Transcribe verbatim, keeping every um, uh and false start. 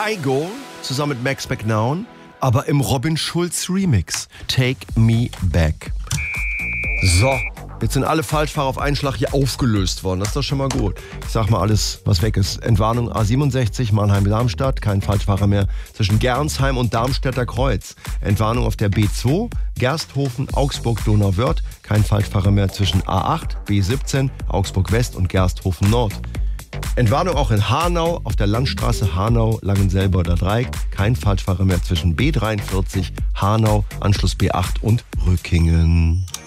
Kygo zusammen mit Max McNown, aber im Robin Schulz Remix. Take Me Back. So, jetzt sind alle Falschfahrer auf einen Schlag hier aufgelöst worden. Das ist doch schon mal gut. Ich sag mal alles, was weg ist. Entwarnung A siebenundsechzig, Mannheim-Darmstadt. Kein Falschfahrer mehr zwischen Gernsheim und Darmstädter Kreuz. Entwarnung auf der B zwei, Gersthofen, Augsburg-Donauwörth. Kein Falschfahrer mehr zwischen A acht, B siebzehn, Augsburg-West und Gersthofen Nord. Entwarnung auch in Hanau, auf der Landstraße Hanau-Langenselboder Dreieck. Kein Falschfahrer mehr zwischen B dreiundvierzig, Hanau, Anschluss B acht und Rückingen.